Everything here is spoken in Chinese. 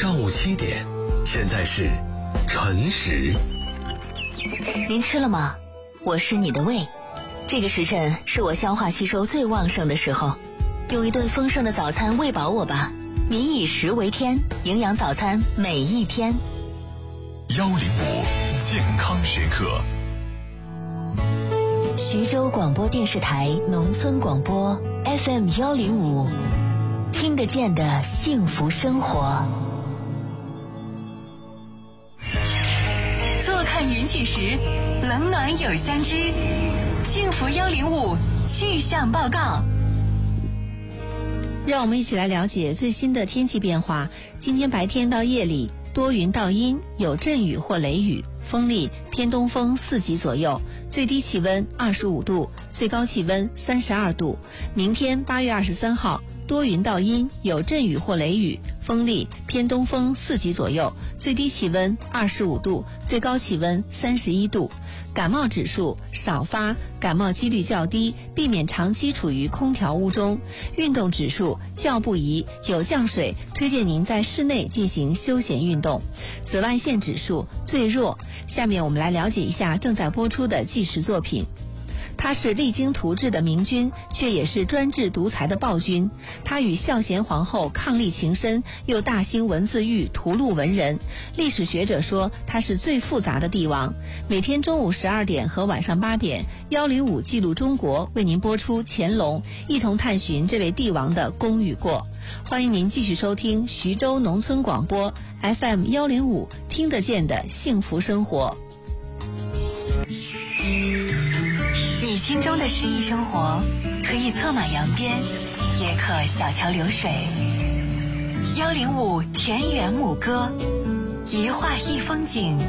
上午7点，现在是晨时。 您吃了吗？我是你的胃。这个时辰是我消化吸收最旺盛的时候，用一顿丰盛的早餐喂饱我吧。民以食为天，营养早餐每一天。 105健康时刻。 徐州广播电视台农村广播 FM 105，听得见的幸福生活。 坐看云起时，冷暖有相知。幸福105气象报告。 让我们一起来了解最新的天气变化。今天白天到夜里多云到阴，有阵雨或雷雨，风力偏东风4级左右，最低气温25度，最高气温32度。明天8月23号多云到阴，有阵雨或雷雨，风力偏东风4级左右，最低气温25度，最高气温31度。感冒指数少发，感冒几率较低，避免长期处于空调屋中。运动指数较不宜，有降水，推荐您在室内进行休闲运动。紫外线指数最弱。下面我们来了解一下正在播出的纪实作品。他是励精图治的明君，却也是专制独裁的暴君。他与孝贤皇后伉俪情深，又大兴文字狱，屠戮文人。历史学者说他是最复杂的帝王。每天中午12点和晚上8点，105记录中国为您播出乾隆，一同探寻这位帝王的功与过。欢迎您继续收听徐州农村广播 FM 105，听得见的幸福生活。 你心中的诗意生活，可以策马扬鞭，也可小桥流水。105田园牧歌，一画一风景。